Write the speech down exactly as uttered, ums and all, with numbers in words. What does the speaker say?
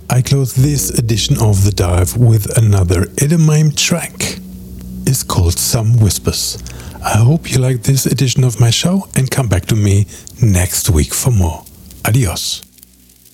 I close this edition of The Dive with another Edamame track. It's called Some Whispers. I hope you like this edition of my show and come back to me next week for more. Adios.